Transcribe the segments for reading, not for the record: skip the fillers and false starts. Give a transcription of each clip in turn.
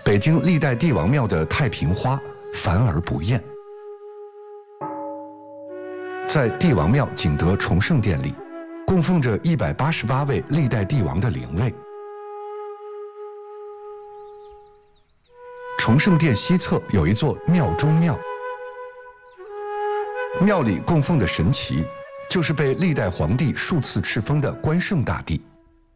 北京历代帝王庙的太平花繁而不厌。在帝王庙景德崇圣殿里，供奉着188位历代帝王的灵位。崇圣殿西侧有一座庙中庙，庙里供奉的神祇就是被历代皇帝数次敕封的关圣大帝。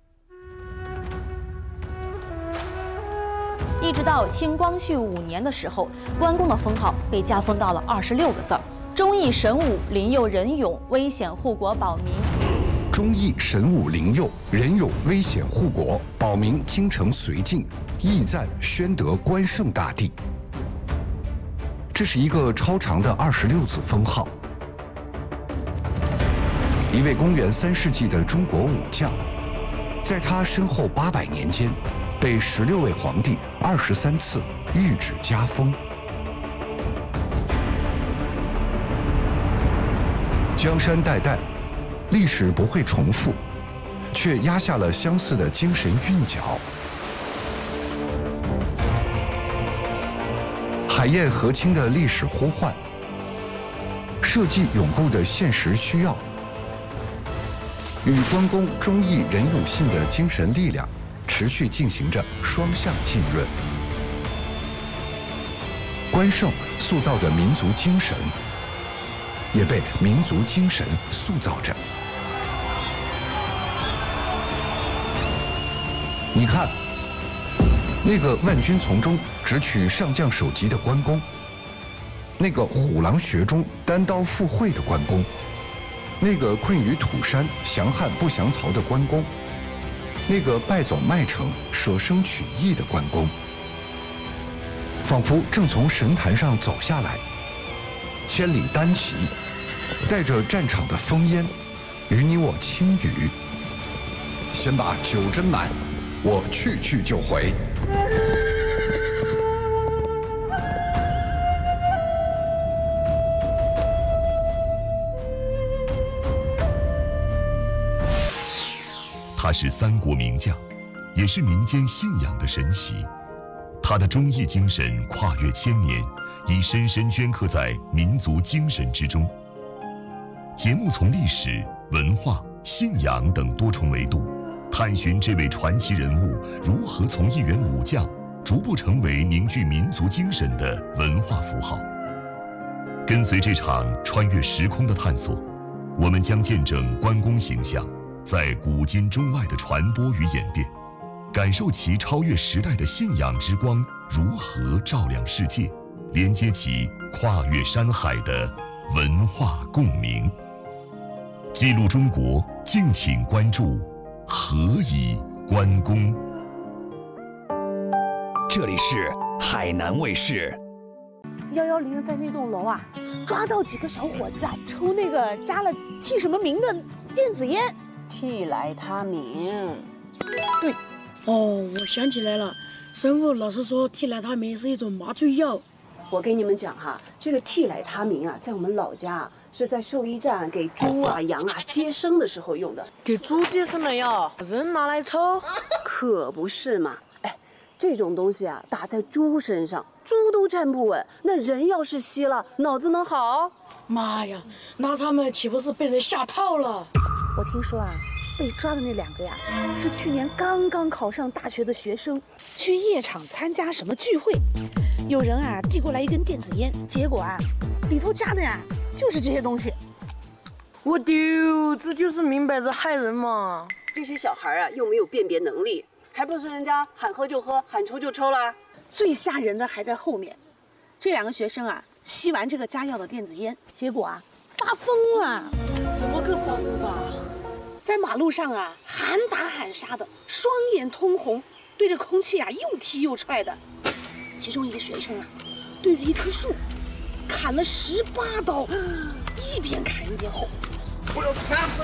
一直到清光绪5年的时候，关公的封号被加封到了26个字儿：忠义神武，灵佑仁勇，危险护国保民。 忠义神武灵佑，仁勇危险护国，保民京城绥靖，义赞宣德关圣大帝。这是一个超长的26字封号。一位公元3世纪的中国武将，在他身后800年间，被16位皇帝23次谕旨加封。江山代代，历史不会重复，却压下了相似的精神韵脚。海晏河清的历史呼唤，社稷永固的现实需要，与关公忠义仁勇信的精神力量持续进行着双向浸润。关圣塑造着民族精神，也被民族精神塑造着。你看，那个万军丛中只取上将首级的关公，那个虎狼穴中单刀赴会的关公，那个困于土山降汉不降曹的关公，那个败走麦城舍生取义的关公，仿佛正从神坛上走下来，千里单骑，带着战场的烽烟，与你我轻语。先把酒斟满，我去就回。 他是三国名将，也是民间信仰的神祇。他的忠义精神跨越千年，已深深镌刻在民族精神之中。节目从历史、文化、信仰等多重维度，探寻这位传奇人物如何从一员武将逐步成为凝聚民族精神的文化符号。跟随这场穿越时空的探索，我们将见证关公形象在古今中外的传播与演变，感受其超越时代的信仰之光如何照亮世界，连接起跨越山海的文化共鸣。记录中国，敬请关注何以关公。 这里是海南卫视。 110在那栋楼啊，抓到几个小伙子啊，抽那个加了替什么名的电子烟。 替来他明。 对，哦，我想起来了，生物老师说替来他明是一种麻醉药。 我跟你们讲哈，这个替来他明啊，在我们老家是在兽医站给猪啊、羊啊接生的时候用的。 给猪接生的药，人拿来抽？ 可不是嘛！哎，这种东西啊，打在猪身上，猪都站不稳，那人要是吸了，脑子能好？ 妈呀，那他们岂不是被人下套了？ 我听说啊，被抓的那2个呀，是去年刚刚考上大学的学生，去夜场参加什么聚会，有人啊递过来一根电子烟，结果啊，里头加的呀就是这些东西。 我丢，这就是明摆着害人嘛！ 这些小孩啊，又没有辨别能力，还不是人家喊喝就喝，喊抽就抽啦。 最吓人的还在后面，这2个学生啊，吸完这个加药的电子烟，结果啊发疯了。 怎么个发疯法？ 在马路上啊，喊打喊杀的，双眼通红，对着空气啊又踢又踹的。其中一个学生啊，对着一棵树砍了18刀，一边砍一边吼：“ 我要砍死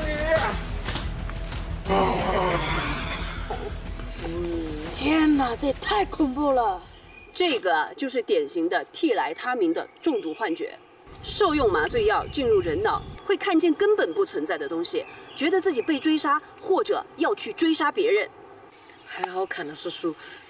你！”天哪，这也太恐怖了！ 这个就是典型的替来他明的中毒幻觉。受用麻醉药进入人脑，会看见根本不存在的东西，觉得自己被追杀，或者要去追杀别人。 还好砍的是树，